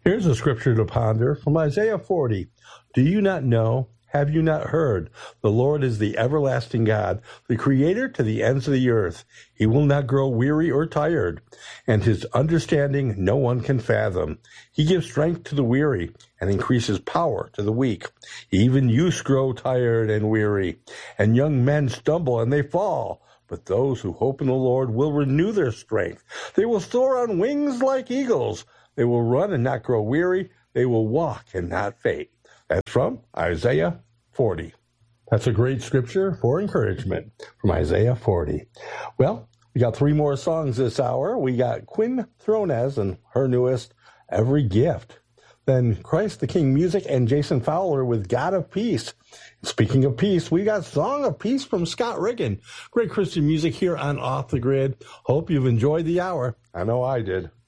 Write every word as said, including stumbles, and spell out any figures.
Here's a scripture to ponder from Isaiah forty. Do you not know? Have you not heard? The Lord is the everlasting God, the creator to the ends of the earth. He will not grow weary or tired, and his understanding no one can fathom. He gives strength to the weary and increases power to the weak. Even youths grow tired and weary, and young men stumble and they fall. But those who hope in the Lord will renew their strength. They will soar on wings like eagles. They will run and not grow weary. They will walk and not faint. That's from Isaiah forty. That's a great scripture for encouragement from Isaiah forty. Well, we got three more songs this hour. We got Quinn Thronez and her newest, Every Gift. Then Christ the King Music and Jason Fowler with God of Peace. Speaking of peace, we got Song of Peace from Scott Riggin. Great Christian music here on Off the Grid. Hope you've enjoyed the hour. I know I did.